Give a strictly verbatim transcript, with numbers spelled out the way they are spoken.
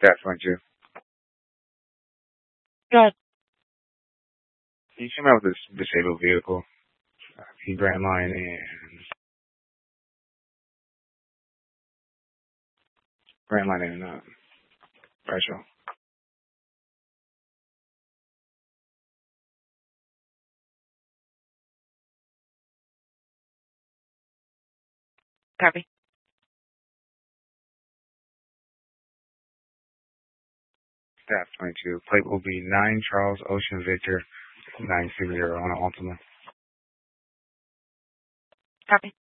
Staff twenty-two. Good. You came out with this disabled vehicle. Uh, the Grant Line and Grant Line and uh, Bradshaw. Copy. Staff twenty-two. Plate will be nine Charles Ocean Victor nine six zero on an Altima. Copy.